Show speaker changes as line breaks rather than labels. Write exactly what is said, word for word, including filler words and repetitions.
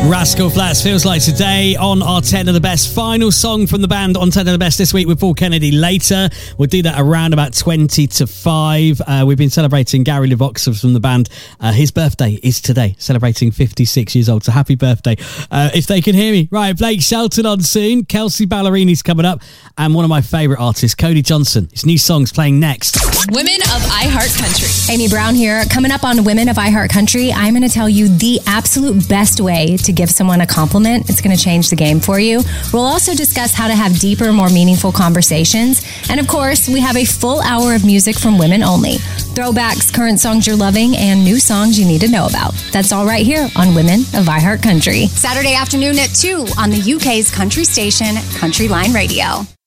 Rascal Flatts, Feels Like Today on our ten of the Best. Final song from the band on ten of the Best this week with Paul Kennedy later. We'll do that around about twenty to five. Uh, we've been celebrating Gary LeVox from the band. Uh, his birthday is today, celebrating fifty-six years old. So happy birthday. Uh, if they can hear me. Right, Blake Shelton on soon. Kelsey Ballerini's coming up. And one of my favourite artists, Cody Johnson. His new song's playing next.
Women of iHeartCountry.
Amy Brown here. Coming up on Women of iHeartCountry, I'm going to tell you the absolute best way to give someone a compliment. It's going to change the game for you. We'll also discuss how to have deeper, more meaningful conversations. And of course, we have a full hour of music from women only. Throwbacks, current songs you're loving, and new songs you need to know about. That's all right here on Women of iHeartCountry.
Saturday afternoon at two on the U K's country station, Country Line Radio.